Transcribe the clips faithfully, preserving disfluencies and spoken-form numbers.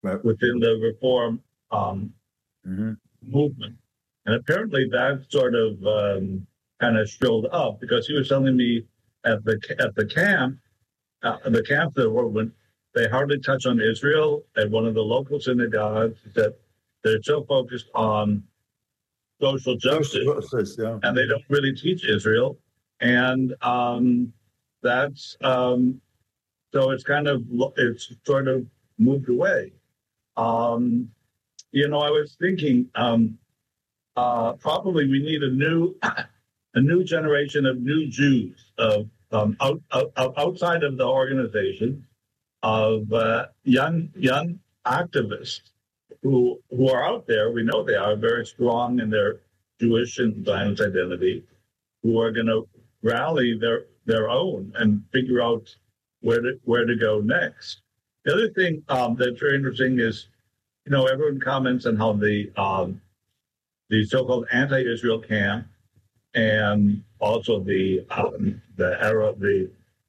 right. within the reform um, Mm-hmm. movement. And apparently that sort of um, kind of shrilled up because he was telling me at the at the camp, uh, the camp that were when they hardly touch on Israel at one of the local synagogues that they're so focused on social justice Process, yeah. and they don't really teach Israel. And um, that's um, so it's kind of it's sort of moved away. Um, you know, I was thinking um, uh, probably we need a new a new generation of new Jews of um, out, out, outside of the organization of uh, young young activists who who are out there. We know they are very strong in their Jewish and Zionist identity, who are going to rally their their own and figure out where to where to go next. The other thing um, that's very interesting is, you know, everyone comments on how the um, the so-called anti-Israel camp and also the um, the Arab the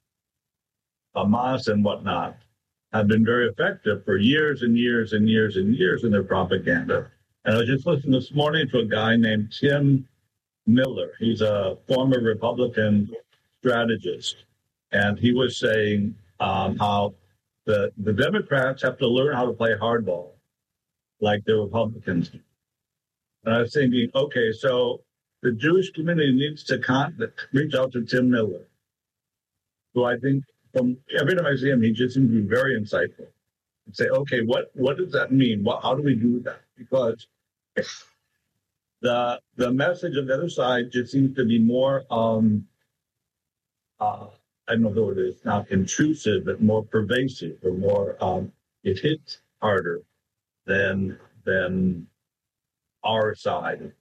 Hamas and whatnot have been very effective for years and years and years and years in their propaganda. And I was just listening this morning to a guy named Tim Miller. He's a former Republican strategist, and he was saying um, how the the Democrats have to learn how to play hardball like the Republicans do. And I was thinking, okay, so the Jewish community needs to con- reach out to Tim Miller, who I think from every time I see him, he just seems to be very insightful. And say, okay, what what does that mean? What, how do we do that? Because the the message of the other side just seems to be more, um, uh, I don't know the word is, not intrusive, but more pervasive or more, um, it hits harder than than our side.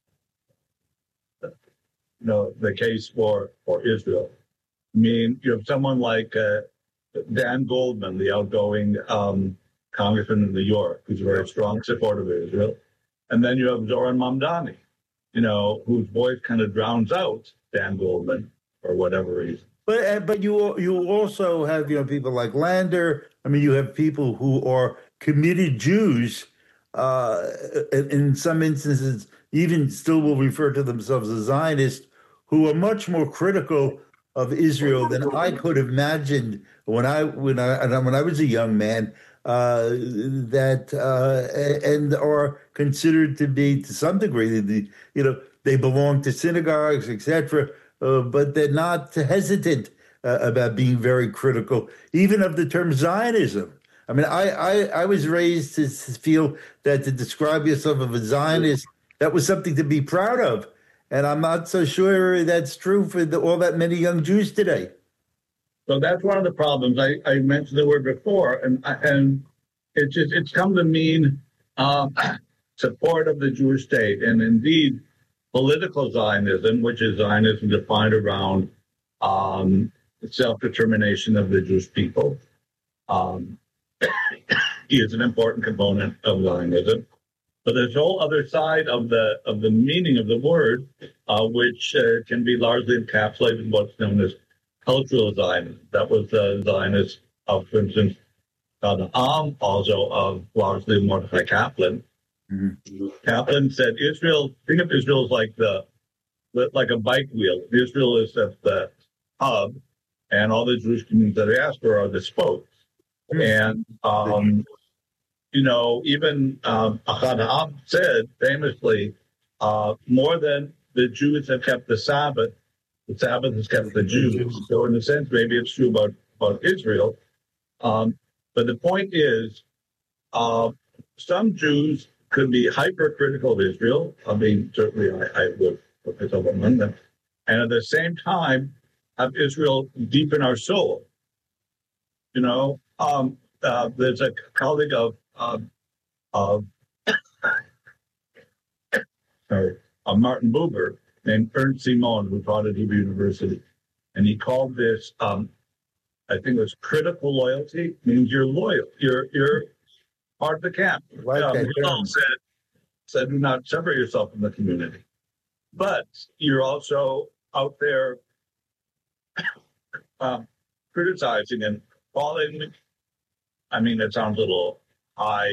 You know, the case for, for Israel. I mean, you have someone like uh, Dan Goldman, the outgoing um, congressman in New York, who's a very strong supporter of Israel. And then you have Zoran Mamdani, you know, whose voice kind of drowns out Dan Goldman for whatever reason. But uh, but you you also have, you know, people like Lander. I mean, you have people who are committed Jews. Uh, in, in some instances, even still will refer to themselves as Zionists, who are much more critical of Israel than I could have imagined when I when I when I was a young man. Uh, that uh, and are considered to be, to some degree, the you know they belong to synagogues, et cetera. Uh, but they're not hesitant uh, about being very critical, even of the term Zionism. I mean, I, I, I was raised to feel that to describe yourself as a Zionist, that was something to be proud of. And I'm not so sure that's true for the, all that many young Jews today. So that's one of the problems. I, I mentioned the word before, and and it just it's come to mean um, support of the Jewish state, and indeed political Zionism, which is Zionism defined around um, self-determination of the Jewish people, um, is an important component of Zionism. But there's a whole other side of the of the meaning of the word, uh, which uh, can be largely encapsulated in what's known as cultural Zionism. That was the Zionist of, for instance, uh, the Am, also of largely Mordechai Kaplan. Mm-hmm. Kaplan said, "Israel. Think of Israel as like the like a bike wheel. Israel is at the hub, and all the Jewish communities that they ask for are the spokes." Mm-hmm. And um, you know, even um, Ahad Ha'am said famously, uh, "More than the Jews have kept the Sabbath, the Sabbath has kept the Jews." So, in a sense, maybe it's true about about Israel. Um, but the point is, uh, some Jews could be hypercritical of Israel. I mean, certainly I, I would put myself among them. And at the same time, have Israel deep in our soul. You know, um, uh, there's a colleague of, um, of sorry, of Martin Buber named Ernst Simon, who taught at Hebrew University. And he called this, um, I think it was critical loyalty, means you're loyal. You're, you're part of the camp. Like um, that Hillel said, said, do not separate yourself from the community. But you're also out there um, criticizing and calling. I mean, it sounds a little I